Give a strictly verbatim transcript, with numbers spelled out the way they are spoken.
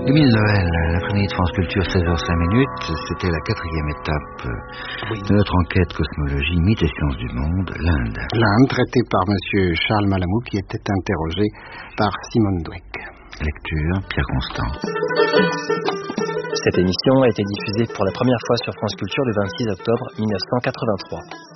Émile Noël, l'après-midi de France Culture, seize heures cinq, c'était la quatrième étape oui. de notre enquête cosmologie, mythes et sciences du monde, l'Inde. L'Inde, traitée par M. Charles Malamud, qui était interrogé par Simone Dweck. Lecture, Pierre Constant. Cette émission a été diffusée pour la première fois sur France Culture le vingt-six octobre mille neuf cent quatre-vingt-trois.